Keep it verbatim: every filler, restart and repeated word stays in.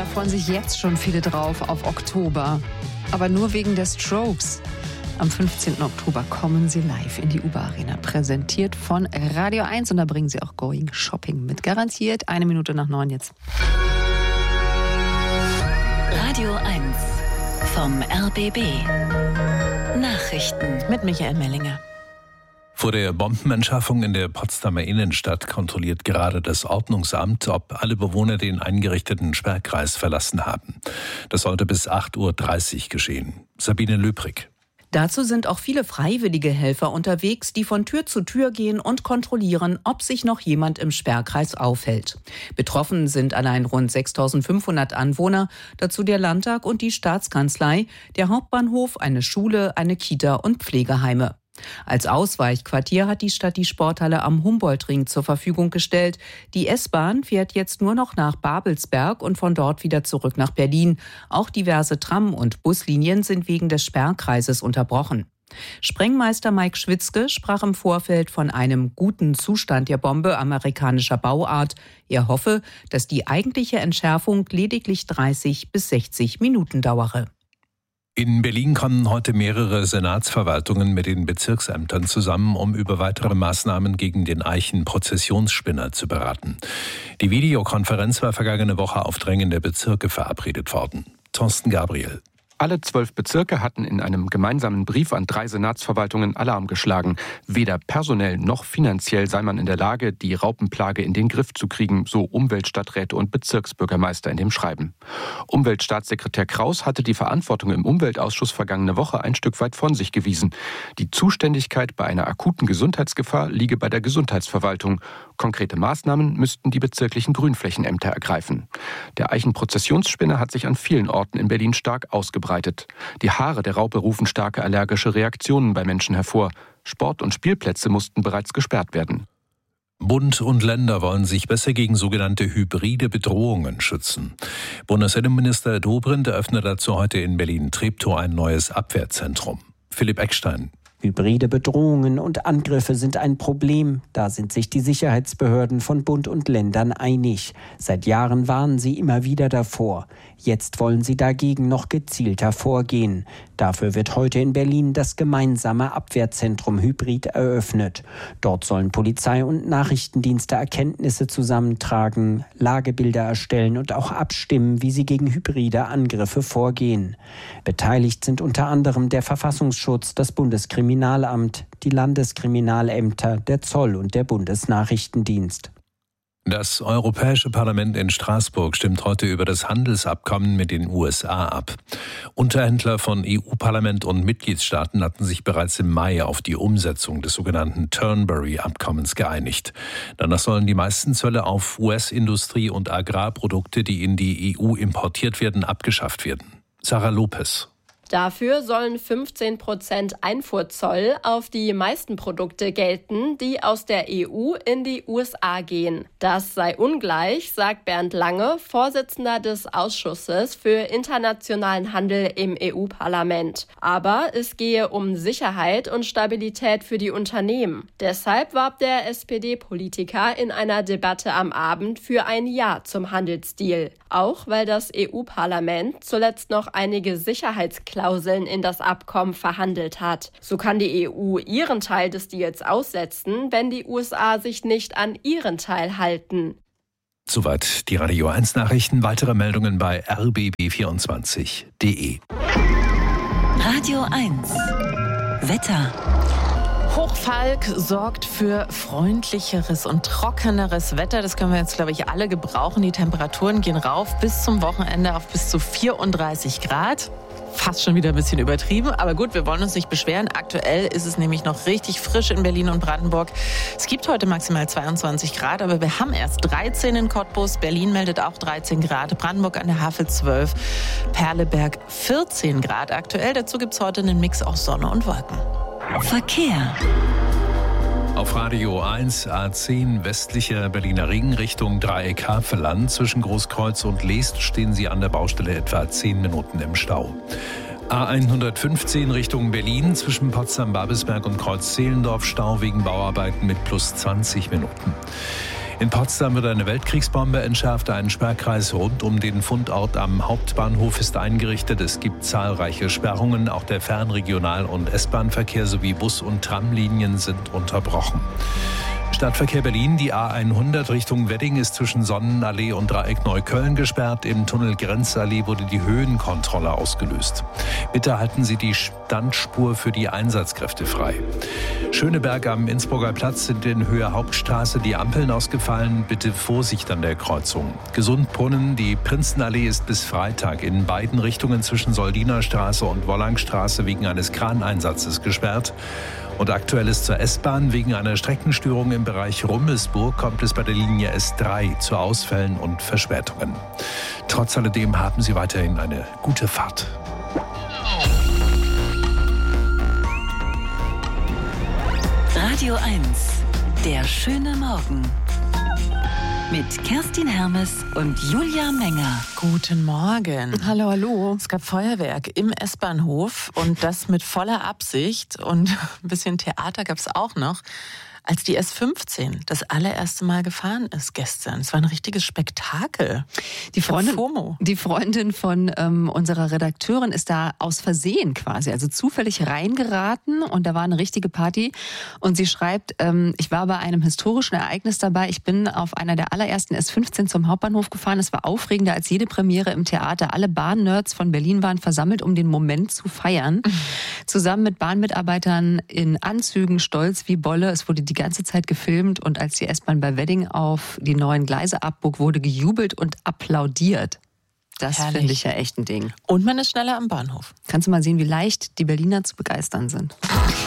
freuen sich jetzt schon viele drauf auf Oktober. Aber nur wegen der Strokes. Am fünfzehnten Oktober kommen sie live in die U B A Arena, präsentiert von Radio eins. Und da bringen sie auch Going Shopping mit. Garantiert eine Minute nach neun jetzt. Radio eins vom R B B. Nachrichten mit Michael Mellinger. Vor der Bombenentschärfung in der Potsdamer Innenstadt kontrolliert gerade das Ordnungsamt, ob alle Bewohner den eingerichteten Sperrkreis verlassen haben. Das sollte bis acht Uhr dreißig geschehen. Sabine Löbrig. Dazu sind auch viele freiwillige Helfer unterwegs, die von Tür zu Tür gehen und kontrollieren, ob sich noch jemand im Sperrkreis aufhält. Betroffen sind allein rund sechstausendfünfhundert Anwohner, dazu der Landtag und die Staatskanzlei, der Hauptbahnhof, eine Schule, eine Kita und Pflegeheime. Als Ausweichquartier hat die Stadt die Sporthalle am Humboldtring zur Verfügung gestellt. Die S-Bahn fährt jetzt nur noch nach Babelsberg und von dort wieder zurück nach Berlin. Auch diverse Tram- und Buslinien sind wegen des Sperrkreises unterbrochen. Sprengmeister Mike Schwitzke sprach im Vorfeld von einem guten Zustand der Bombe amerikanischer Bauart. Er hoffe, dass die eigentliche Entschärfung lediglich dreißig bis sechzig Minuten dauere. In Berlin kommen heute mehrere Senatsverwaltungen mit den Bezirksämtern zusammen, um über weitere Maßnahmen gegen den Eichen-Prozessionsspinner zu beraten. Die Videokonferenz war vergangene Woche auf Drängen der Bezirke verabredet worden. Thorsten Gabriel. Alle zwölf Bezirke hatten in einem gemeinsamen Brief an drei Senatsverwaltungen Alarm geschlagen. Weder personell noch finanziell sei man in der Lage, die Raupenplage in den Griff zu kriegen, so Umweltstadträte und Bezirksbürgermeister in dem Schreiben. Umweltstaatssekretär Kraus hatte die Verantwortung im Umweltausschuss vergangene Woche ein Stück weit von sich gewiesen. Die Zuständigkeit bei einer akuten Gesundheitsgefahr liege bei der Gesundheitsverwaltung. Konkrete Maßnahmen müssten die bezirklichen Grünflächenämter ergreifen. Der Eichen-Prozessionsspinner hat sich an vielen Orten in Berlin stark ausgebreitet. Die Haare der Raupe rufen starke allergische Reaktionen bei Menschen hervor. Sport- und Spielplätze mussten bereits gesperrt werden. Bund und Länder wollen sich besser gegen sogenannte hybride Bedrohungen schützen. Bundesinnenminister Dobrindt eröffnet dazu heute in Berlin-Treptow ein neues Abwehrzentrum. Philipp Eckstein. Hybride Bedrohungen und Angriffe sind ein Problem. Da sind sich die Sicherheitsbehörden von Bund und Ländern einig. Seit Jahren warnen sie immer wieder davor. Jetzt wollen sie dagegen noch gezielter vorgehen. Dafür wird heute in Berlin das gemeinsame Abwehrzentrum Hybrid eröffnet. Dort sollen Polizei und Nachrichtendienste Erkenntnisse zusammentragen, Lagebilder erstellen und auch abstimmen, wie sie gegen hybride Angriffe vorgehen. Beteiligt sind unter anderem der Verfassungsschutz, das Bundeskriminalamt, die Landeskriminalämter, der Zoll und der Bundesnachrichtendienst. Das Europäische Parlament in Straßburg stimmt heute über das Handelsabkommen mit den U S A ab. Unterhändler von E U-Parlament und Mitgliedstaaten hatten sich bereits im Mai auf die Umsetzung des sogenannten Turnberry-Abkommens geeinigt. Danach sollen die meisten Zölle auf U S-Industrie- und Agrarprodukte, die in die E U importiert werden, abgeschafft werden. Sarah Lopez. Dafür sollen fünfzehn Prozent Einfuhrzoll auf die meisten Produkte gelten, die aus der E U in die U S A gehen. Das sei ungleich, sagt Bernd Lange, Vorsitzender des Ausschusses für internationalen Handel im E U-Parlament. Aber es gehe um Sicherheit und Stabilität für die Unternehmen. Deshalb warb der S P D-Politiker in einer Debatte am Abend für ein Ja zum Handelsdeal. Auch weil das E U-Parlament zuletzt noch einige Sicherheitsklauseln Klauseln in das Abkommen verhandelt hat. So kann die E U ihren Teil des Deals aussetzen, wenn die U S A sich nicht an ihren Teil halten. Soweit die Radio eins Nachrichten. Weitere Meldungen bei r b b vierundzwanzig punkt d e. Radio eins Wetter. Hochfalk sorgt für freundlicheres und trockeneres Wetter. Das können wir jetzt, glaube ich, alle gebrauchen. Die Temperaturen gehen rauf bis zum Wochenende auf bis zu vierunddreißig Grad. Fast schon wieder ein bisschen übertrieben, aber gut, wir wollen uns nicht beschweren. Aktuell ist es nämlich noch richtig frisch in Berlin und Brandenburg. Es gibt heute maximal zweiundzwanzig Grad, aber wir haben erst dreizehn in Cottbus. Berlin meldet auch dreizehn Grad, Brandenburg an der Havel zwölf, Perleberg vierzehn Grad aktuell. Dazu gibt es heute einen Mix aus Sonne und Wolken. Verkehr. Auf Radio eins A zehn westlicher Berliner Ring Richtung Dreieck Havelland. Zwischen Großkreuz und Leest stehen Sie an der Baustelle etwa zehn Minuten im Stau. A hundertfünfzehn Richtung Berlin zwischen Potsdam-Babelsberg und Kreuz-Zehlendorf Stau wegen Bauarbeiten mit plus zwanzig Minuten. In Potsdam wird eine Weltkriegsbombe entschärft. Ein Sperrkreis rund um den Fundort am Hauptbahnhof ist eingerichtet. Es gibt zahlreiche Sperrungen. Auch der Fernregional- und S-Bahn-Verkehr sowie Bus- und Tramlinien sind unterbrochen. Stadtverkehr Berlin, die A hundert Richtung Wedding ist zwischen Sonnenallee und Dreieck Neukölln gesperrt. Im Tunnel Grenzallee wurde die Höhenkontrolle ausgelöst. Bitte halten Sie die Standspur für die Einsatzkräfte frei. Schöneberg am Innsbrucker Platz sind in Höhe Hauptstraße die Ampeln ausgefallen. Bitte Vorsicht an der Kreuzung. Gesundbrunnen, die Prinzenallee ist bis Freitag in beiden Richtungen zwischen Soldinerstraße und Wollangstraße wegen eines Kraneinsatzes gesperrt. Und aktuell ist zur S-Bahn wegen einer Streckenstörung im Bereich Rummelsburg kommt es bei der Linie S drei zu Ausfällen und Verspätungen. Trotz alledem haben Sie weiterhin eine gute Fahrt. Radio eins, der schöne Morgen. Mit Kerstin Hermes und Julia Menger. Guten Morgen. Hallo, hallo. Es gab Feuerwerk im S-Bahnhof und das mit voller Absicht und ein bisschen Theater gab es auch noch, als die S fünfzehn das allererste Mal gefahren ist gestern. Es war ein richtiges Spektakel. Die Freundin, FOMO. die Freundin von ähm, unserer Redakteurin ist da aus Versehen quasi, also zufällig reingeraten und da war eine richtige Party. Und sie schreibt, ähm, ich war bei einem historischen Ereignis dabei. Ich bin auf einer der allerersten S fünfzehn zum Hauptbahnhof gefahren. Es war aufregender als jede Premiere im Theater. Alle Bahnnerds von Berlin waren versammelt, um den Moment zu feiern. Mhm. Zusammen mit Bahnmitarbeitern in Anzügen, stolz wie Bolle. Es wurde die ganze Zeit gefilmt und als die S-Bahn bei Wedding auf die neuen Gleise abbog, wurde gejubelt und applaudiert. Das finde ich ja echt ein Ding. Und man ist schneller am Bahnhof. Kannst du mal sehen, wie leicht die Berliner zu begeistern sind.